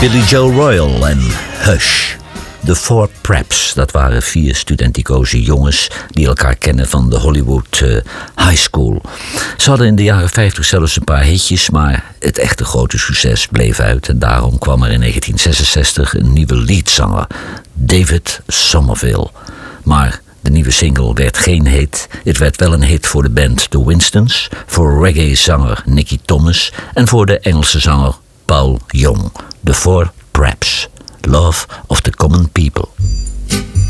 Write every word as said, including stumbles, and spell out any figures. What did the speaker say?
Billy Joe Royal en Hush. De Four Preps, dat waren vier studenticoze jongens die elkaar kennen van de Hollywood uh, High School. Ze hadden in de jaren vijftig zelfs een paar hitjes, maar het echte grote succes bleef uit. En daarom kwam er in negentien zesenzestig een nieuwe leadzanger, David Somerville. Maar de nieuwe single werd geen hit. Het werd wel een hit voor de band The Winstons, voor reggae-zanger Nicky Thomas en voor de Engelse zanger Paul Young. The Four Preps. Love of the Common People.